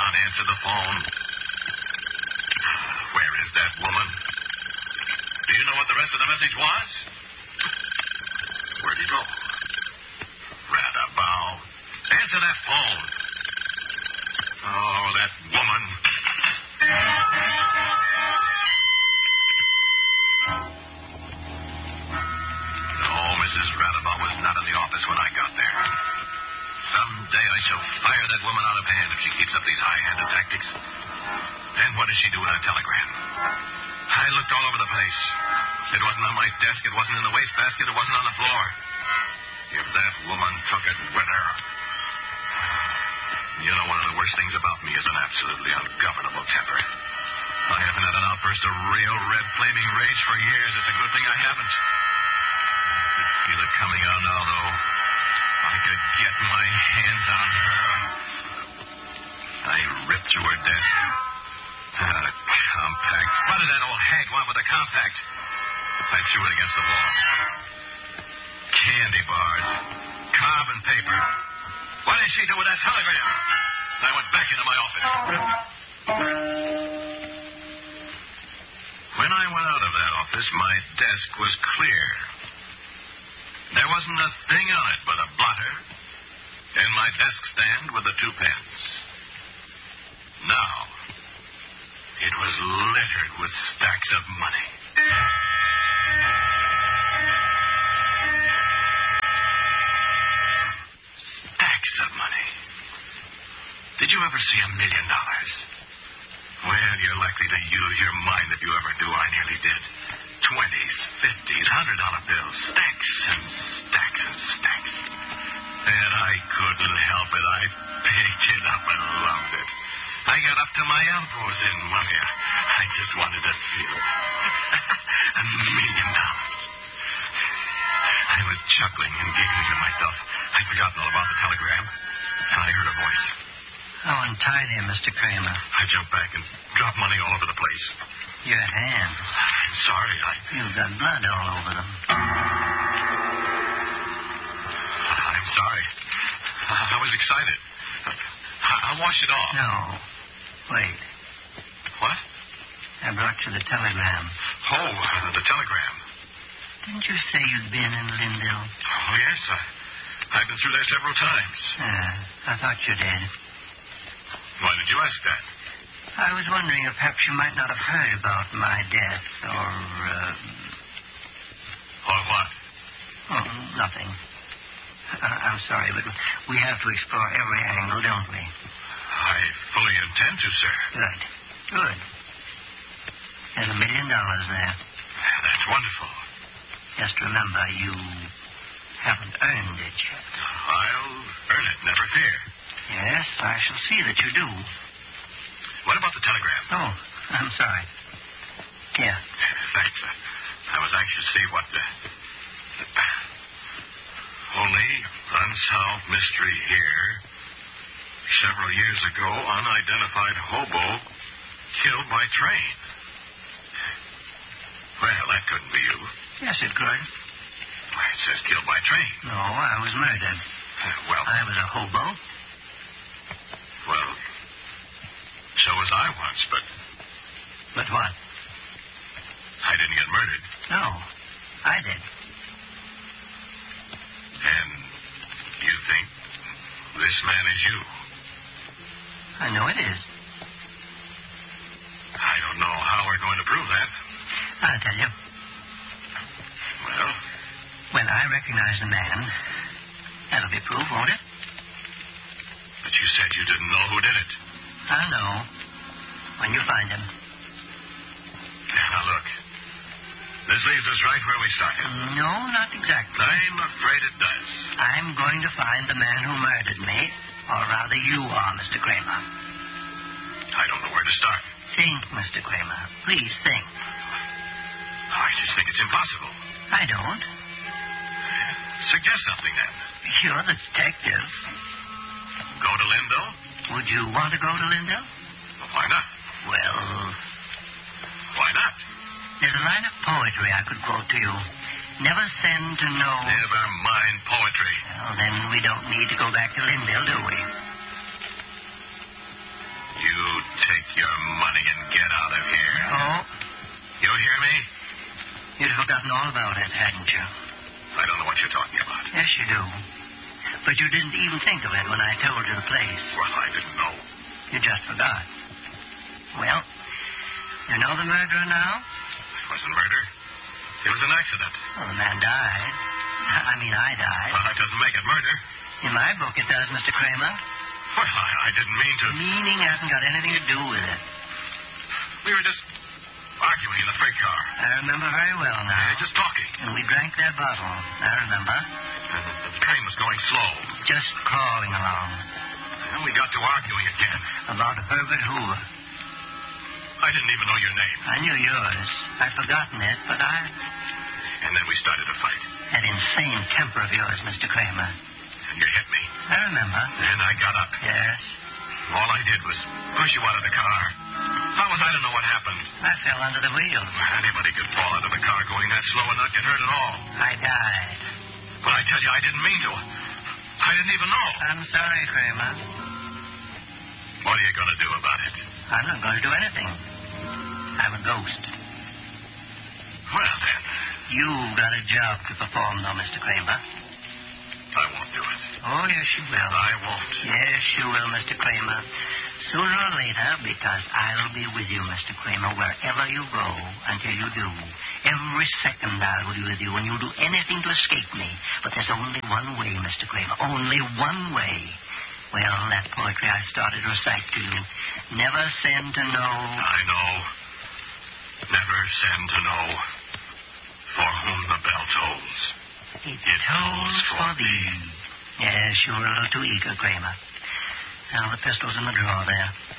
on, answer the phone. Where is that woman? Do you know what the rest of the message was? Where'd he go? Radabow. Answer that phone. Oh, that woman. No, Mrs. Radabow was not in the office when I got there. Someday I shall fire that woman out of hand if she keeps up these high-handed tactics. And what does she do with that telegram? I looked all over the place. It wasn't on my desk. It wasn't in the wastebasket. It wasn't on the floor. If that woman took it with her... You know, one of the worst things about me is an absolutely ungovernable temper. I haven't had an outburst of real red flaming rage for years. It's a good thing I haven't. I could feel it coming on now, though. I could get my hands on her. I ripped through her desk. Compact. What did that old hag want with a compact? I threw it against the wall. Candy bars. Carbon paper. What did she do with that telegram? I went back into my office. When I went out of that office, my desk was clear. There wasn't a thing on it but a blotter and my desk stand with the 2 pens. Now, it was littered with stacks of money. Stacks of money. Did you ever see $1 million? Well, you're likely to use your mind if you ever do. I nearly did. 20s, 50s, $100 bills. Stacks and stacks and stacks. And I couldn't help it. I picked it up and loved it. I got up to my elbows in money. I just wanted to feel it. $1 million. I was chuckling and giggling to myself. I'd forgotten all about the telegram. And I heard a voice. Oh, untie them, Mr. Kramer. I jumped back and dropped money all over the place. Your hands. I'm sorry. You've got blood all over them. I'm sorry. I was excited. I'll wash it off. No. Wait. What? I brought you the telegram. Oh, the telegram. Didn't you say you'd been in Lindell? Oh, yes. I've been through there several times. I thought you did. Why did you ask that? I was wondering if perhaps you might not have heard about my death, or... Or what? Oh, nothing. I'm sorry, but we have to explore every angle, don't we? I fully intend to, sir. Good. Good. There's $1 million there. That's wonderful. Just remember, you haven't earned it yet. I'll earn it, never fear. Yes, I shall see that you do. What about the telegram? Oh, I'm sorry. Here. Thanks. I was anxious to see what... Only unsolved mystery here. Several years ago, unidentified hobo killed by train. Well, that couldn't be you. Yes, it could. It says killed by train. No, I was murdered. Well... I was a hobo. Well, so was I once, but... But what? I didn't get murdered. No, I did. And you think this man is you? I know it is. I don't know how we're going to prove that. I'll tell you. Well? When I recognize the man, that'll be proof, won't it? But you said you didn't know who did it. I'll know. When you find him. Now, look. This leaves us right where we started. No, not exactly. I'm afraid it does. I'm going to find the man who murdered me. Or rather, you are, Mr. Kramer. I don't know where to start. Think, Mr. Kramer. Please think. I just think it's impossible. I don't. Suggest something, then. You're the detective. Go to Lindell? Would you want to go to Lindell? Well, why not? Well... Why not? There's a line of poetry I could quote to you. Never send to know... Never mind poetry. Well, then we don't need to go back to Lindell, do we? money and get out of here. Oh? You hear me? You'd forgotten all about it, hadn't you? I don't know what you're talking about. Yes, you do. But you didn't even think of it when I told you the place. Well, I didn't know. You just forgot. Well, you know the murderer now? It wasn't murder. It was an accident. Well, the man died. I died. Well, that doesn't make it murder. In my book, it does, Mr. Kramer. Well, I didn't mean to. Meaning hasn't got anything to do with it. We were just arguing in the freight car. I remember very well now. Just talking. And we drank that bottle. I remember. And the train was going slow. Just crawling along. And we got to arguing again. About Herbert Hoover. I didn't even know your name. I knew yours. I'd forgotten it, but And then we started a fight. That insane temper of yours, Mr. Kramer. And you hit me. I remember. And I got up. Yes. All I did was push you out of the car. How was I to know what happened? I fell under the wheel. Anybody could fall out of a car going that slow and not get hurt at all. I died. But I tell you, I didn't mean to. I didn't even know. I'm sorry, Kramer. What are you going to do about it? I'm not going to do anything. I'm a ghost. Well, then. You've got a job to perform, though, Mr. Kramer. I won't do it. Oh, yes, you will. I won't. Yes, you will, Mr. Kramer. Sooner or later, because I'll be with you, Mr. Kramer, wherever you go until you do. Every second I'll be with you, and you'll do anything to escape me. But there's only one way, Mr. Kramer. Only one way. Well, that poetry I started to recite to you. Never send to know. I know. Never send to know for whom the bell tolls. It tolls for thee. Yes, you're a little too eager, Kramer. Now, the pistol's in the drawer there.